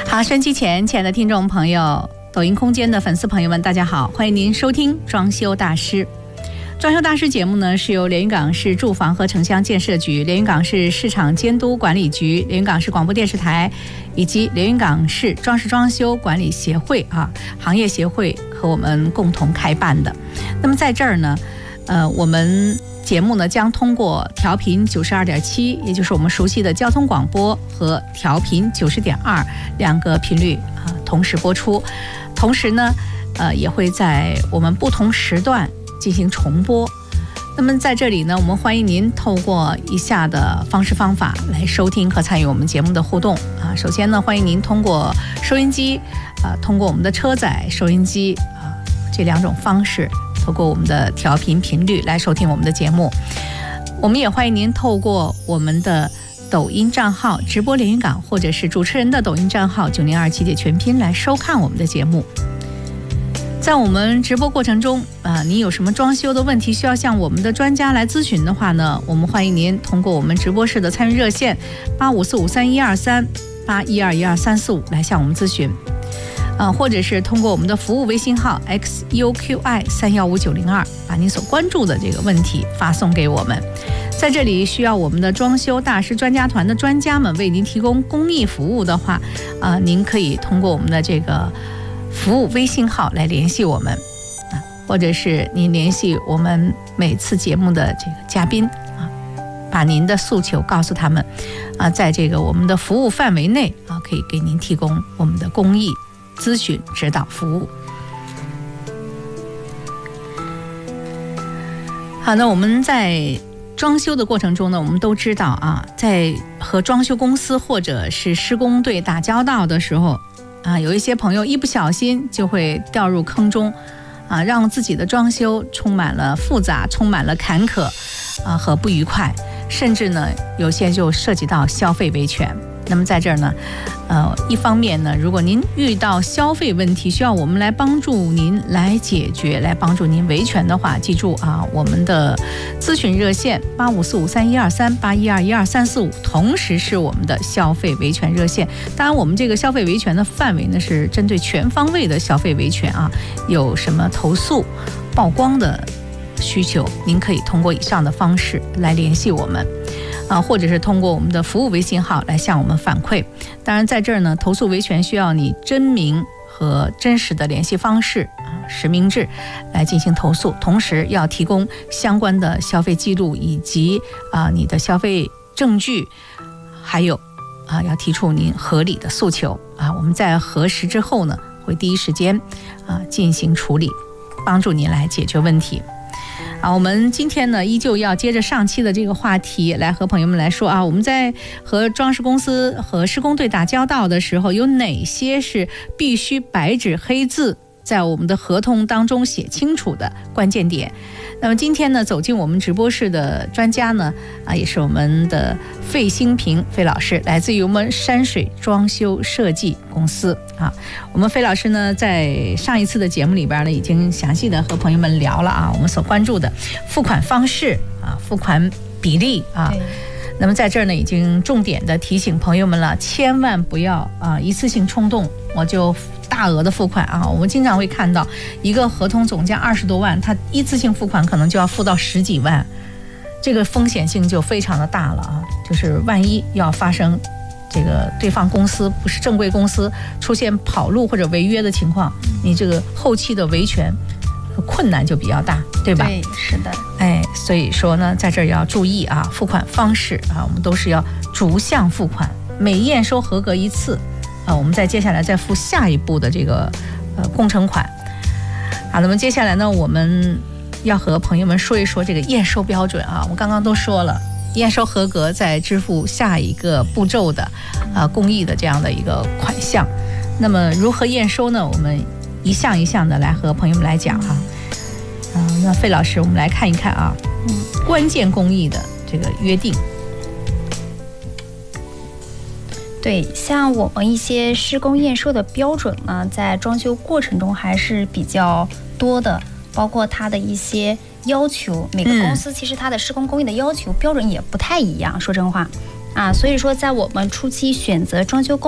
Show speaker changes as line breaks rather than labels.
好，收音机前亲爱的听众朋友，抖音空间的粉丝朋友们，大家好，欢迎您收听装修大师。装修大师节目呢，是由连云港市住房和城乡建设局、连云港市市场监督管理局、连云港市广播电视台以及连云港市装饰装修管理协会行业协会和我们共同开办的。那么在这儿呢，我们节目呢将通过调频92.7，也就是我们熟悉的交通广播，和调频90.2两个频率同时播出，同时呢也会在我们不同时段进行重播。那么在这里呢，我们欢迎您透过以下的方式方法来收听和参与我们节目的互动首先呢，欢迎您通过收音机通过我们的车载收音机这两种方式，透过我们的调频频率来收听我们的节目。我们也欢迎您透过我们的抖音账号直播连云港，或者是主持人的抖音账号9027的全拼来收看我们的节目。在我们直播过程中您有什么装修的问题需要向我们的专家来咨询的话呢，我们欢迎您通过我们直播室的参与热线85453123 81121345来向我们咨询或者是通过我们的服务微信号 xuqi315902 把您所关注的这个问题发送给我们。在这里需要我们的装修大师专家团的专家们为您提供公益服务的话您可以通过我们的这个服务微信号来联系我们或者是您联系我们每次节目的这个嘉宾把您的诉求告诉他们在这个我们的服务范围内可以给您提供我们的公益咨询指导服务。好，那我们在装修的过程中呢，我们都知道在和装修公司或者是施工队打交道的时候有一些朋友一不小心就会掉入坑中让自己的装修充满了复杂，充满了坎坷和不愉快，甚至呢有些就涉及到消费维权。那么在这儿呢一方面呢，如果您遇到消费问题需要我们来帮助您来解决，来帮助您维权的话，记住我们的咨询热线85453123 81121345同时是我们的消费维权热线。当然我们这个消费维权的范围呢是针对全方位的消费维权有什么投诉曝光的需求，您可以通过以上的方式来联系我们或者是通过我们的服务微信号来向我们反馈。当然在这儿呢，投诉维权需要你真名和真实的联系方式实名制来进行投诉，同时要提供相关的消费记录以及你的消费证据，还有要提出您合理的诉求我们在核实之后呢，会第一时间进行处理，帮助您来解决问题。我们今天呢依旧要接着上期的这个话题来和朋友们来说我们在和装饰公司和施工队打交道的时候，有哪些是必须白纸黑字在我们的合同当中写清楚的关键点。那么今天呢走进我们直播室的专家呢也是我们的费兴平费老师，来自于我们山水装修设计公司我们费老师呢在上一次的节目里边呢已经详细的和朋友们聊了我们所关注的付款方式付款比例那么在这儿呢已经重点的提醒朋友们了，千万不要一次性冲动我就大额的付款我们经常会看到一个合同总价20多万，他一次性付款可能就要付到10几万，这个风险性就非常的大了就是万一要发生这个对方公司不是正规公司出现跑路或者违约的情况，你这个后期的维权困难就比较大，对吧？
对，是的。
所以说呢在这儿要注意付款方式我们都是要逐项付款，每验收合格一次我们再接下来再付下一步的这个工程款那么接下来呢我们要和朋友们说一说这个验收标准我刚刚都说了，验收合格再支付下一个步骤的公益的这样的一个款项。那么如何验收呢？我们一项一项的来和朋友们来讲那费老师我们来看一看关键公益的这个约定。
对，像我们一些施工验收的标准呢，在装修过程中还是比较多的，包括它的一些要求，每个公司其实它的施工工艺的要求标准也不太一样，说真话所以说在我们初期选择装修公